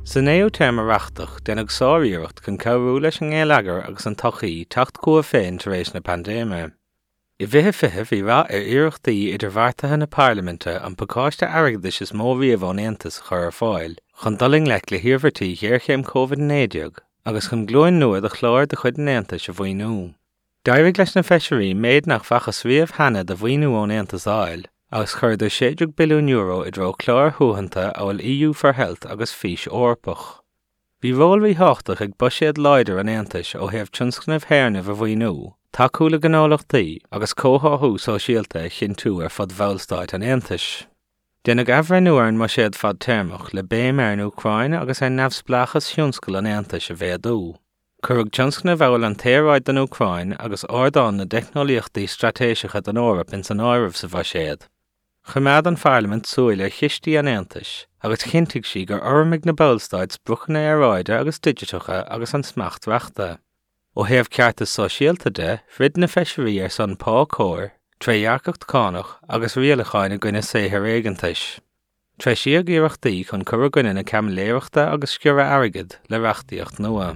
Sa néo-téama reachtach déanach sáiríocht chun cabhrú leis an éileagar agus an tochaí teacht cua féin tar éis na pandéime. I bhithe fiche bhí rá ar iarachtaí idir bharrtaithe na Parliamente an pacáiste airgeadais is mó riamh ón Aontas chur ar fáil, chun doling le hiarmhartaí ghéirchéim COVID-19 agus chun glóin nua de chláir de chuid an Aontas a bhaoinú. D'éirigh leis na feisirí méid nach fachas riamh hannah de bhaoinú ón Aontas áil, agus chuir do 60 billiún euro i dro chláir thuhananta áil EU for Health agus fís orpach. Bhí rólraí háchtach ag buisiad leidir an Aontas ó thaobh tionscnamh théarnamh a bhaoinú, tacúla gnálachtaí agus cóthathú sóisialta chin tú ar fud bhallstáid an Aontas. Déanach abhreanúairn má siad fad téarmach le béim ar an Ucraine agus ar neamhsplachas thionscail an Aontas a bhéadú. Curug tionscnamh bhfuil an téaráid an Ucraine agus ardán na deicneolaíochtaí stratéisicha an Eorp in san áireamh sa bha séad. Chumad an Parliament súil ar chistí an Aontas, agus chintigh si gur ormig na ballstáid spruchanna ar ráide agus digitacha agus an smacht reachta. Ó thaobh ceartas sóisialta de, rid na feisirí ar san pá cóir, tréarcacht cánach agus rialacháin a gcuine séthar éigeantais. Treisiag iarachtaí chun curug gcuine na camléireachta agus sciorra airgid le reachtaíocht nua.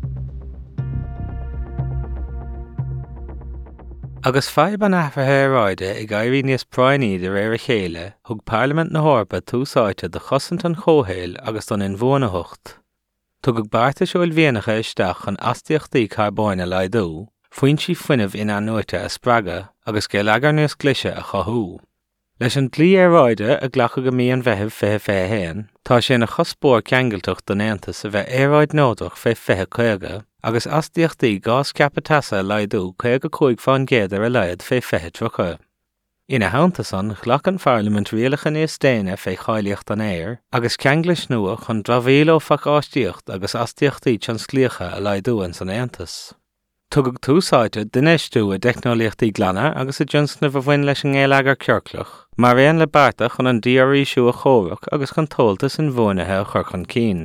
Agus feib an athbhartha ráide i gairí níos prainní de réir a chéile, thug Parliament na Eorpa túsáite de chosint an chóhéil agus don inmhuanahocht. Tugad barta seoil bhéanacha isteach an astaíochtaí carbóine leidú, faoin si fuinmh in anúite a spraga agus go leagar níos gluise a chothú. Leis an dlí ar ráide a ghlacha go mííon bheitheh fé héin, tá sé na chospóir ceangailteach don Aontas a bheith éráid nódach fé fithe chuige, agus astaíochtaí gás capatasa leidú chuige chuig fan géad ar a leiad fé fithe trocha. Ina haanta san, ghlach an Parliament rialacha níos déine fé cháilíocht an éir, agus ceanglis nua chun drabhílo facáistíocht agus astaíochtaí tionsclíocha a leidú an san Aontas. Tugad túsáite dunéistú a deicneolaíochtaí glanna agus a tionscnamh a bhain leis an éileagar cearclach, mar réon le barta chun an DRE siú a chóireach agus chun toltas an bhuanaithe a chur chun cín.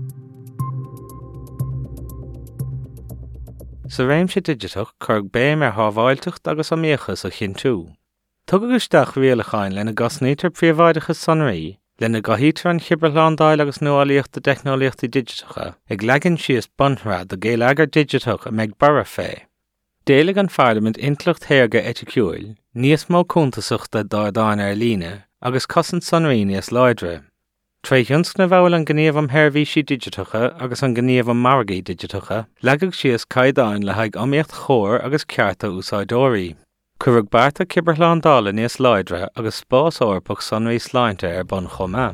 Sa réimse digitach churg béim ar thábháilteacht agus amíochas a chin tú. Tugad isteach rialacháin lena gasnítar príomhhaidechas sonraí, lena gaithítar an chibrláindáil agus nuálaíochta deicneolaíochtaí digitacha, ag leagann sios bunthra do géileagar digitach a meid bara fé. Déalaigh an Parliament intlacht théarga eiticiúil, níos mó cúntasachta dádáin ar líne, agus cosint sonraí níos leidre. Tréithionsk na bhfuil an gníomh am théirmhísí digitacha agus an gníomh am margaí digitacha, leagaigh sios caidáin le haig amíocht chóir agus cearta úsáidóirí. Curug barta cibrláindála níos leidre agus spás orpach sonraí sláinte ar bun chomá.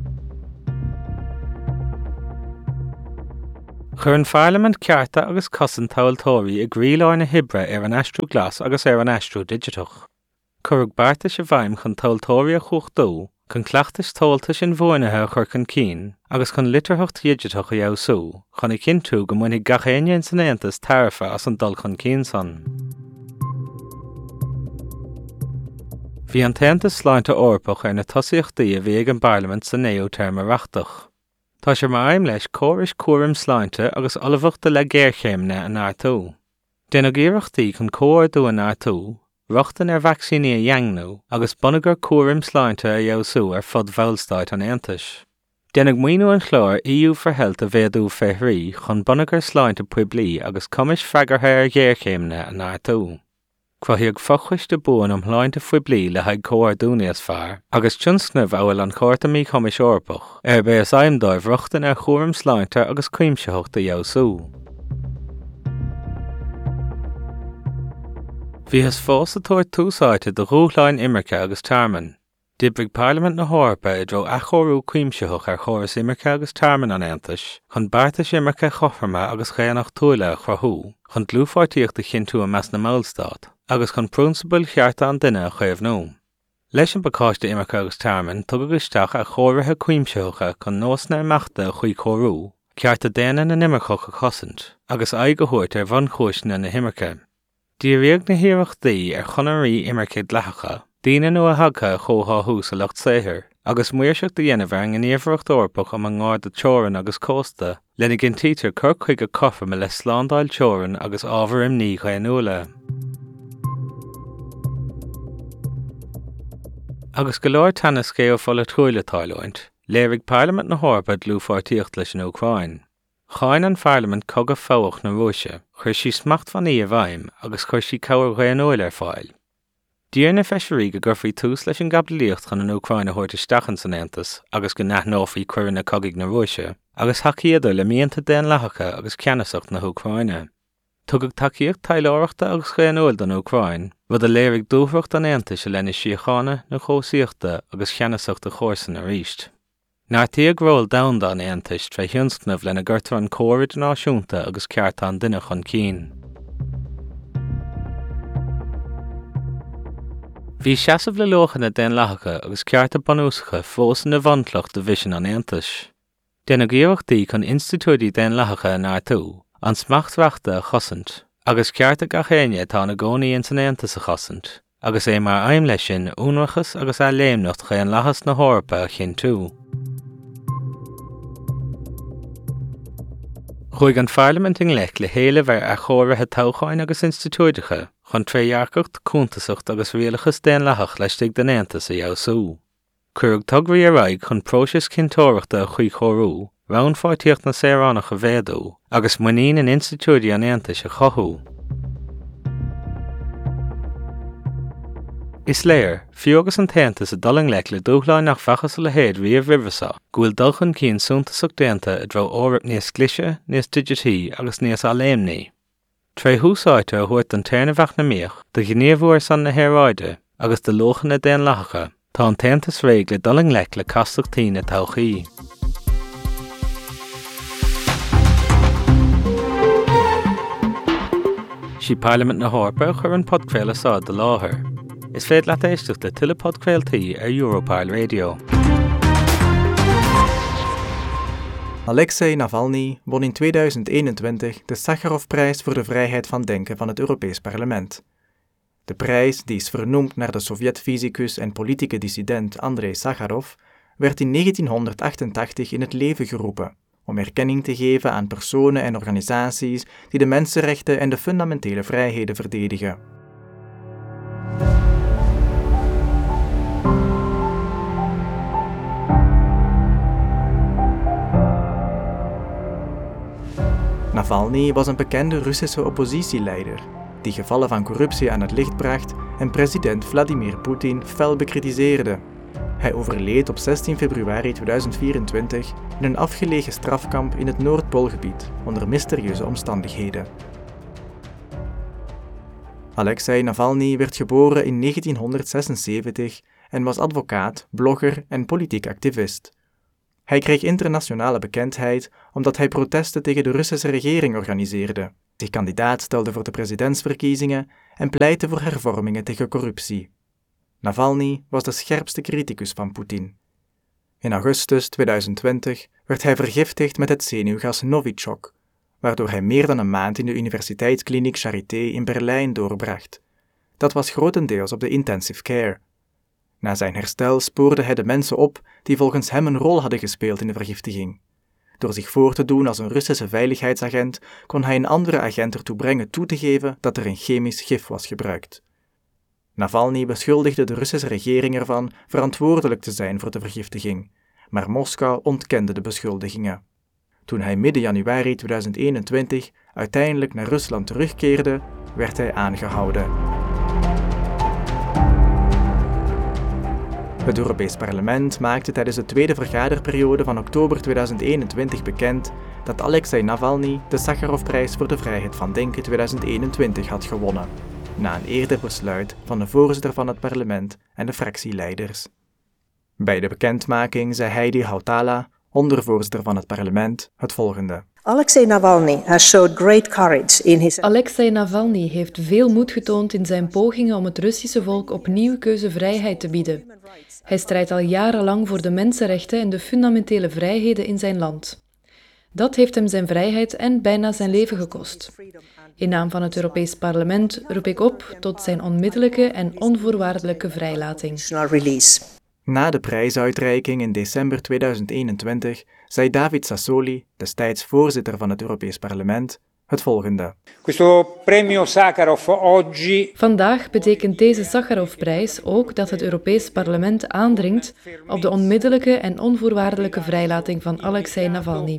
Chur an Parliament cearta agus cosint táiltóirí i gríoláir na hibre ar an aistriú glas agus ar an aistriú digitach. Curug barta se bhaim chun táiltóirí a chuchtú, chun cleachtas toltas in bhuanaithe chur chun cín, agus chun litarthacht digitach a dheabhsú, chun i cinn tú go mbuinigh gachéine san Aontas tarifa as an dul chun cín san. Bhí an Aontas sláinte orpach ar na tosaíochtaí a bhí ag an Parliament sa néo-téarma reachtach. Tá sé mar aim leis córis cuairim sláinte agus olbhachta le géirchéimne an airtú. Déanach iarachtaí chun cóardú an airtú, rochtan ar vaccíní a dheangnú agus bunagur cuairim sláinte a dheabhsú ar fud bhallstáid an Aontas. Déanach muoinú an chlár EU for Health a bhéadú féithrí chun bunagur sláinte puiblí agus cumis freagartha ar géirchéimne an airtú. Cruthaíodh fochuiste buan am hláinte fuiblí le haig cóardú níos fearr, agus tionscnamh bhfuil an córtaí cumis orpach, ar bé is aimdóibh rochtan ar chuairim sláinte agus cuimseocht a dheabhsú. Bhí is fós atóir túsáite do rúthláin imirce agus tarman. D'oibrigh Parliament na Eorpa i dro achorú cuimseoch ar chóras imirce agus tarman an Aontas, chun bartas imirce chofarma agus chéanach túile a chrathú, chun dlúfáirtíocht a chintú a meas na mallstad, agus chun prúnsabail chearta an duine a chuimhnú. Leis an bacáiste imirce agus tarman tugad isteach a chóirithe cuimseocha chun nósna imeachta a chuí chorú, cearta déana na nimirceach a chosint, agus aig go thuirt ar bhan chúisna na himirce. Díríoch na hiarachtaí ar chonarí imirce dleathacha, daoine nua a thugcha chóthathú sa lucht saothar, agus muirseach do dhéanamh ar an gníomhreacht orpach am an gáir de teorann agus cósta, lena gin títar cur chuig a cofa le slándáil teorann agus ábhar imní chaanúla. Agus go leir tanna scéal fola túile táileoint, Léirigh Parliament na Hórpa dlúfáirtíocht leis an Ucrain. Cháin an Parliament cogadh fóach na Rúise, chuir sí smacht fan í a bhaim agus chuir sí cabhar réanóil ar fáil. Dír na feisirí go gurfaí tús leis an gablíocht chun an Ucrain a thuirtaisteachchan san Aontas agus go neathnófaí cuireann na cogaigh na Rúise, agus thacaíadú le míonta den leathacha agus ceannasacht na Ucraine. Tugad takeíocht taileoireachta agus réanóil don Ucrain, rud a léirigh dúthracht an Aontas a lena síochána na chósaíochta agus cheannasacht a chóirsan a ríist. Nár tíag ról damhda an Aontas tre thionscnamh lena gurtar an córid náisiúnta agus cearta an duine chun cín. Bhí seasamh le lochanna den leathacha agus cearta banúsacha fós na bhaintleacht de bhisin an Aontas. Déna gíomhachtaí chun institúidí den leathacha in áirtú, an smachtreachta a chosint, agus cearta gachéine tá na gcónaí in san Aontas a chosint, agus é mar aim leis sin únrachas agus a léimnacht ché an leachas na Hórpa a chin tú. Chuig an Parliament in Lech le héile bhar a chóirithe tógáin agus institúidecha chun tréhearcacht, cúntasacht agus rialachas den leathach leistigh den Aontas a dheasú. Cuirg tugraí a raig chun próisis cintóireachta a chuig chorú, rán fáitíocht na Saoránach a bhéadú, agus muín an institúidí an Aontas a chothú. Is léir, fiú agus an Taontas a doling lech le dúchláin nach fachas le héad riamh ribhasa, gúil dulchan cín súntasach déanta a dro órap níos glise, níos digití agus níos aléimní. Tré húsáite a thuirt an téirnamhach na míoch, de gníomhúir san na héráide, agus de lochanna den leathacha, tá an Taontas réig le doling lech le casachtaí na todhchaí. Sí Parliament na Hórpa chur an podcréal asáid de láthair. Is féad leat éisteach le tuile podcréaltaí ar Europol Radio. Alexei Navalny won in 2021 de Sakharovprijs voor de vrijheid van denken van het Europees Parlement. De prijs, die is vernoemd naar de Sovjet-fysicus en politieke dissident Andrei Sakharov, werd in 1988 in het leven geroepen om erkenning te geven aan personen en organisaties die de mensenrechten en de fundamentele vrijheden verdedigen. Navalny was een bekende Russische oppositieleider die gevallen van corruptie aan het licht bracht en president Vladimir Poetin fel bekritiseerde. Hij overleed op 16 februari 2024 in een afgelegen strafkamp in het Noordpoolgebied onder mysterieuze omstandigheden. Alexei Navalny werd geboren in 1976 en was advocaat, blogger en politiek activist. Hij kreeg internationale bekendheid omdat hij protesten tegen de Russische regering organiseerde, zich kandidaat stelde voor de presidentsverkiezingen en pleitte voor hervormingen tegen corruptie. Navalny was de scherpste criticus van Poetin. In augustus 2020 werd hij vergiftigd met het zenuwgas Novichok, waardoor hij meer dan een maand in de universiteitskliniek Charité in Berlijn doorbracht. Dat was grotendeels op de intensive care. Na zijn herstel spoorde hij de mensen op die volgens hem een rol hadden gespeeld in de vergiftiging. Door zich voor te doen als een Russische veiligheidsagent kon hij een andere agent ertoe brengen toe te geven dat er een chemisch gif was gebruikt. Navalny beschuldigde de Russische regering ervan verantwoordelijk te zijn voor de vergiftiging, maar Moskou ontkende de beschuldigingen. Toen hij midden januari 2021 uiteindelijk naar Rusland terugkeerde, werd hij aangehouden. Het Europees Parlement maakte tijdens de tweede vergaderperiode van oktober 2021 bekend dat Alexei Navalny de Sakharovprijs voor de vrijheid van denken 2021 had gewonnen, na een eerder besluit van de voorzitter van het parlement en de fractieleiders. Bij de bekendmaking zei Heidi Hautala, ondervoorzitter van het parlement, het volgende. Alexei Navalny heeft veel moed getoond in zijn pogingen om het Russische volk opnieuw keuzevrijheid te bieden. Hij strijdt al jarenlang voor de mensenrechten en de fundamentele vrijheden in zijn land. Dat heeft hem zijn vrijheid en bijna zijn leven gekost. In naam van het Europees Parlement roep ik op tot zijn onmiddellijke en onvoorwaardelijke vrijlating. Na de prijsuitreiking in december 2021 zei David Sassoli, destijds voorzitter van het Europees Parlement, het volgende. Vandaag betekent deze Sakharovprijs ook dat het Europees Parlement aandringt op de onmiddellijke en onvoorwaardelijke vrijlating van Alexei Navalny.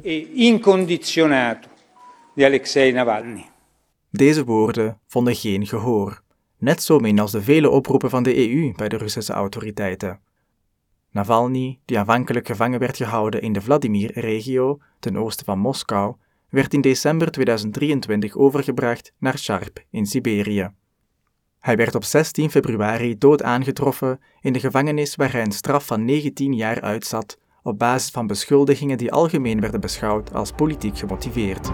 Deze woorden vonden geen gehoor, net zo min als de vele oproepen van de EU bij de Russische autoriteiten. Navalny, die aanvankelijk gevangen werd gehouden in de Vladimir-regio, ten oosten van Moskou, werd in december 2023 overgebracht naar Charp in Siberië. Hij werd op 16 februari dood aangetroffen in de gevangenis waar hij een straf van 19 jaar uitzat op basis van beschuldigingen die algemeen werden beschouwd als politiek gemotiveerd.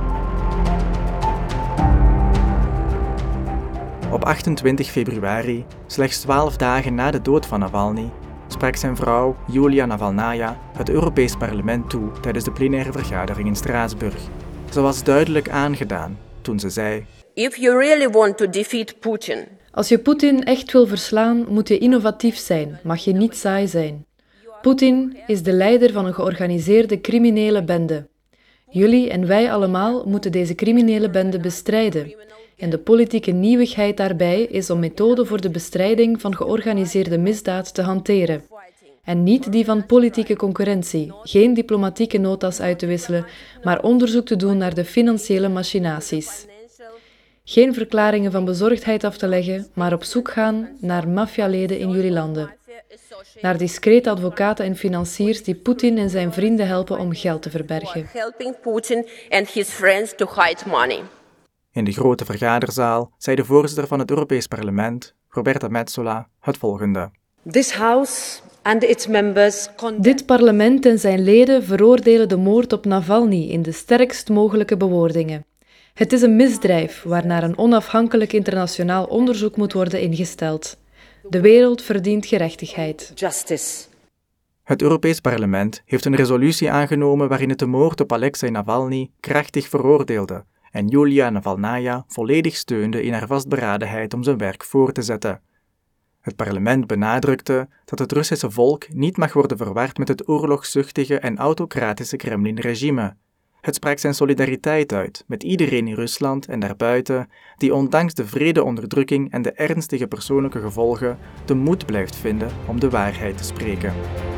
Op 28 februari, slechts 12 dagen na de dood van Navalny, sprak zijn vrouw Yulia Navalnaya het Europees Parlement toe tijdens de plenaire vergadering in Straatsburg. Ze was duidelijk aangedaan toen ze zei: If you really want to defeat Putin, als je Poetin echt wil verslaan, moet je innovatief zijn, mag je niet saai zijn. Poetin is de leider van een georganiseerde criminele bende. Jullie en wij allemaal moeten deze criminele bende bestrijden. En de politieke nieuwigheid daarbij is om methoden voor de bestrijding van georganiseerde misdaad te hanteren. En niet die van politieke concurrentie, geen diplomatieke notas uit te wisselen, maar onderzoek te doen naar de financiële machinaties. Geen verklaringen van bezorgdheid af te leggen, maar op zoek gaan naar maffialeden in jullie landen. Naar discrete advocaten en financiers die Poetin en zijn vrienden helpen om geld te verbergen. helping Putin and his friends to hide money. In de grote vergaderzaal zei de voorzitter van het Europees Parlement, Roberta Metsola, het volgende. This House and its members Dit parlement en zijn leden veroordelen de moord op Navalny in de sterkst mogelijke bewoordingen. Het is een misdrijf waarnaar een onafhankelijk internationaal onderzoek moet worden ingesteld. De wereld verdient gerechtigheid. justice. Het Europees Parlement heeft een resolutie aangenomen waarin het de moord op Alexei Navalny krachtig veroordeelde en Yulia Navalnaya volledig steunde in haar vastberadenheid om zijn werk voor te zetten. Het parlement benadrukte dat het Russische volk niet mag worden verward met het oorlogszuchtige en autocratische Kremlin-regime. Het sprak zijn solidariteit uit met iedereen in Rusland en daarbuiten die ondanks de wrede onderdrukking en de ernstige persoonlijke gevolgen de moed blijft vinden om de waarheid te spreken.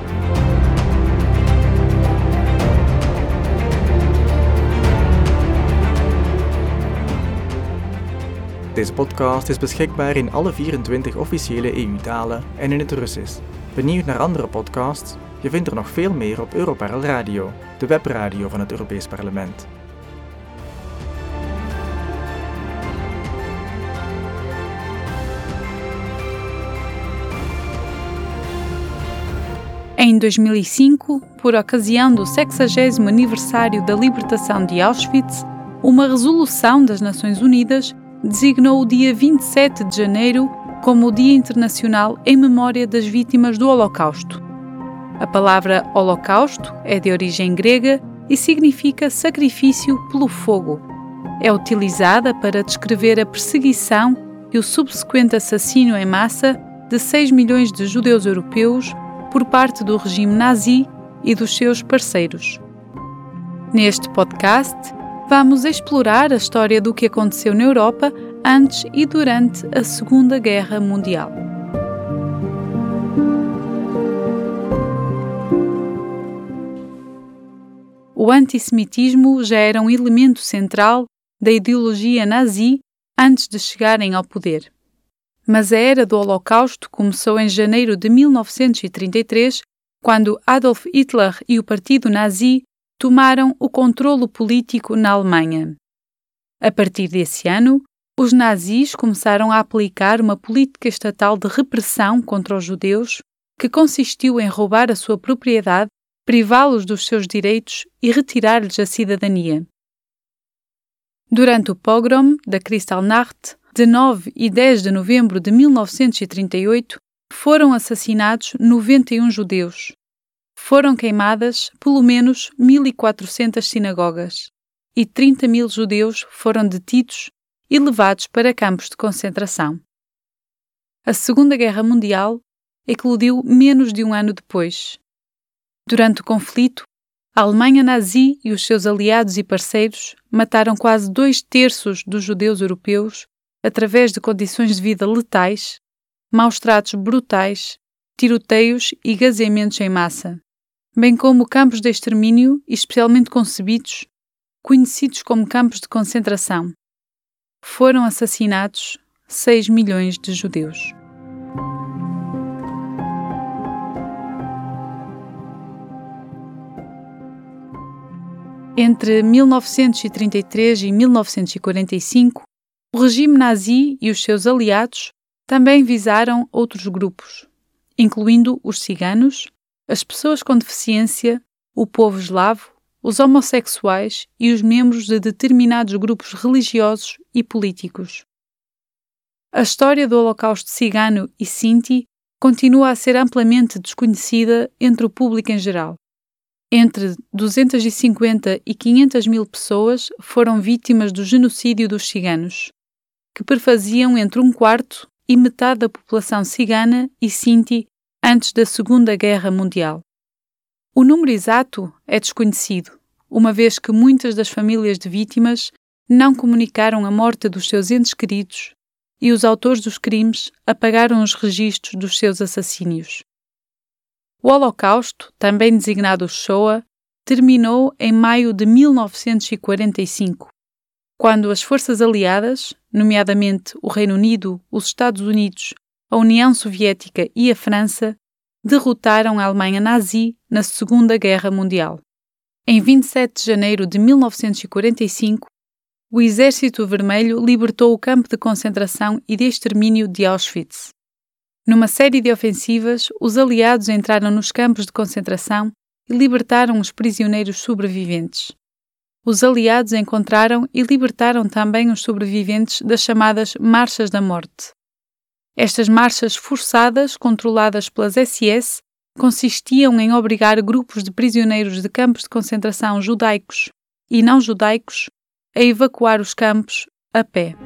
Deze podcast is beschikbaar in alle 24 officiële EU-talen en in het Russisch. Benieuwd naar andere podcasts? Je vindt er nog veel meer op Europarl Radio, de webradio van het Europees Parlement. Em 2005, por ocasião do 60º aniversário da libertação de Auschwitz, uma resolução das Nações Unidas designou o dia 27 de janeiro como o Dia Internacional em Memória das Vítimas do Holocausto. A palavra holocausto é de origem grega e significa sacrifício pelo fogo. É utilizada para descrever a perseguição e o subsequente assassínio em massa de 6 milhões de judeus europeus por parte do regime nazi e dos seus parceiros. Neste podcast, vamos explorar a história do que aconteceu na Europa antes e durante a Segunda Guerra Mundial. O antissemitismo já era um elemento central da ideologia nazi antes de chegarem ao poder. Mas a era do Holocausto começou em janeiro de 1933, quando Adolf Hitler e o Partido Nazi tomaram o controlo político na Alemanha. A partir desse ano, os nazis começaram a aplicar uma política estatal de repressão contra os judeus, que consistiu em roubar a sua propriedade, privá-los dos seus direitos e retirar-lhes a cidadania. Durante o pogrom da Kristallnacht, de 9 e 10 de novembro de 1938, foram assassinados 91 judeus. Foram queimadas pelo menos 1.400 sinagogas e 30.000 judeus foram detidos e levados para campos de concentração. A Segunda Guerra Mundial eclodiu menos de um ano depois. Durante o conflito, A Alemanha nazi e os seus aliados e parceiros mataram quase 2/3 dos judeus europeus através de condições de vida letais, maus tratos brutais, tiroteios e gaseamentos em massa, bem como campos de extermínio especialmente concebidos, conhecidos como campos de concentração. Foram assassinados 6 milhões de judeus. Entre 1933 e 1945, o regime nazi e os seus aliados também visaram outros grupos, incluindo os ciganos, as pessoas com deficiência, o povo eslavo, os homossexuais e os membros de determinados grupos religiosos e políticos. A história do Holocausto cigano e sinti continua a ser amplamente desconhecida entre o público em geral. Entre 250 e 500 mil pessoas foram vítimas do genocídio dos ciganos, que perfaziam entre 1/4 e metade da população cigana e sinti antes da Segunda Guerra Mundial. O número exato é desconhecido, uma vez que muitas das famílias de vítimas não comunicaram a morte dos seus entes queridos e os autores dos crimes apagaram os registros dos seus assassínios. O Holocausto, também designado Shoah, terminou em maio de 1945, quando as forças aliadas, nomeadamente o Reino Unido, os Estados Unidos, a União Soviética e a França, derrotaram a Alemanha nazi na Segunda Guerra Mundial. Em 27 de janeiro de 1945, o Exército Vermelho libertou o campo de concentração e de extermínio de Auschwitz. Numa série de ofensivas, os aliados entraram nos campos de concentração e libertaram os prisioneiros sobreviventes. Os aliados encontraram e libertaram também os sobreviventes das chamadas Marchas da Morte. Estas marchas forçadas, controladas pelas SS, consistiam em obrigar grupos de prisioneiros de campos de concentração judaicos e não judaicos a evacuar os campos a pé.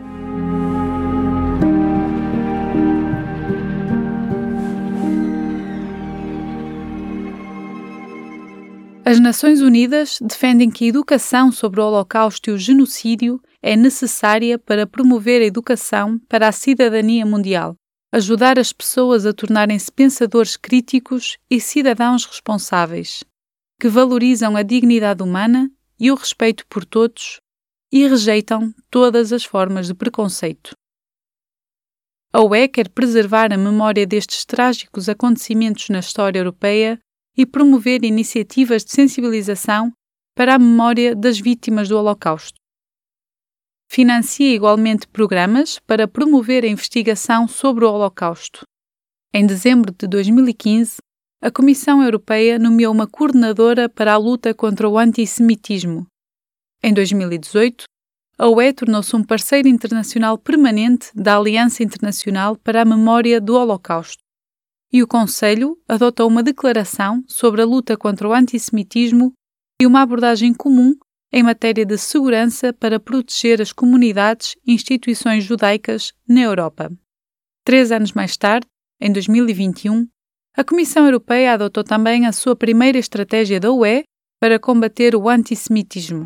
As Nações Unidas defendem que a educação sobre o Holocausto e o genocídio é necessária para promover a educação para a cidadania mundial, ajudar as pessoas a tornarem-se pensadores críticos e cidadãos responsáveis, que valorizam a dignidade humana e o respeito por todos e rejeitam todas as formas de preconceito. A UE quer preservar a memória destes trágicos acontecimentos na história europeia e promover iniciativas de sensibilização para a memória das vítimas do Holocausto. Financia igualmente programas para promover a investigação sobre o Holocausto. Em dezembro de 2015, a Comissão Europeia nomeou uma coordenadora para a luta contra o antissemitismo. Em 2018, a UE tornou-se um parceiro internacional permanente da Aliança Internacional para a Memória do Holocausto. E o Conselho adotou uma declaração sobre a luta contra o antissemitismo e uma abordagem comum em matéria de segurança para proteger as comunidades e instituições judaicas na Europa. 3 anos mais tarde, em 2021, a Comissão Europeia adotou também a sua primeira estratégia da UE para combater o antissemitismo.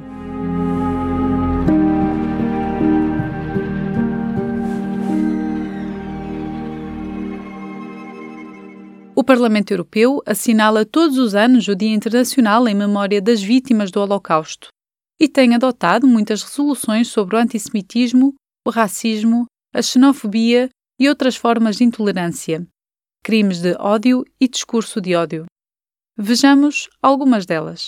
O Parlamento Europeu assinala todos os anos o Dia Internacional em memória das vítimas do Holocausto e tem adotado muitas resoluções sobre o antissemitismo, o racismo, a xenofobia e outras formas de intolerância, crimes de ódio e discurso de ódio. Vejamos algumas delas.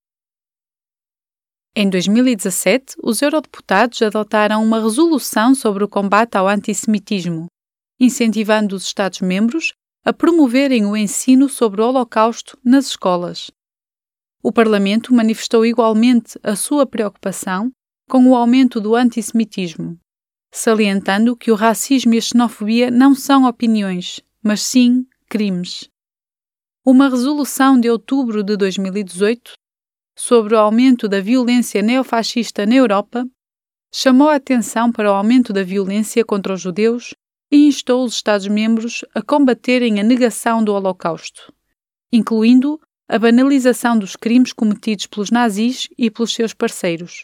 Em 2017, os eurodeputados adotaram uma resolução sobre o combate ao antissemitismo, incentivando os Estados-membros a promoverem o ensino sobre o Holocausto nas escolas. O Parlamento manifestou igualmente a sua preocupação com o aumento do antissemitismo, salientando que o racismo e a xenofobia não são opiniões, mas sim crimes. Uma resolução de outubro de 2018 sobre o aumento da violência neofascista na Europa chamou a atenção para o aumento da violência contra os judeus e instou os Estados-membros a combaterem a negação do Holocausto, incluindo a banalização dos crimes cometidos pelos nazis e pelos seus parceiros.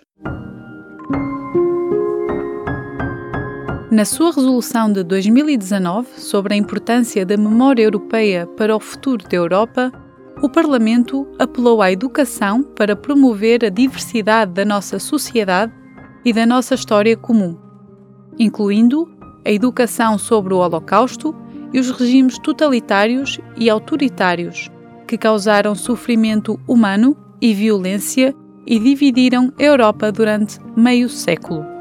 Na sua resolução de 2019 sobre a importância da memória europeia para o futuro da Europa, o Parlamento apelou à educação para promover a diversidade da nossa sociedade e da nossa história comum, incluindo a educação sobre o Holocausto e os regimes totalitários e autoritários que causaram sofrimento humano e violência e dividiram a Europa durante meio século.